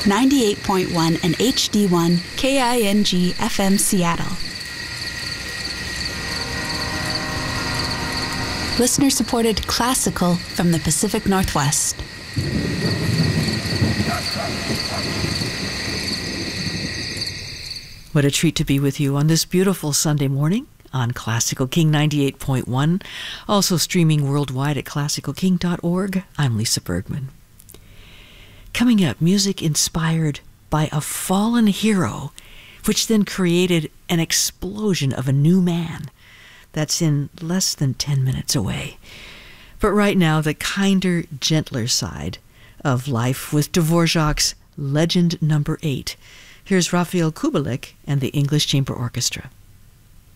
98.1 and HD1 KING FM Seattle. Listener-supported classical from the Pacific Northwest. What a treat to be with you on this beautiful Sunday morning on Classical King 98.1, also streaming worldwide at classicalking.org. I'm Lisa Bergman. Coming up, music inspired by a fallen hero, which then created an explosion of a new man. That's in less than 10 minutes away. But right now, the kinder, gentler side of life with Dvorak's Legend No. 8. Here's Rafael Kubelik and the English Chamber Orchestra.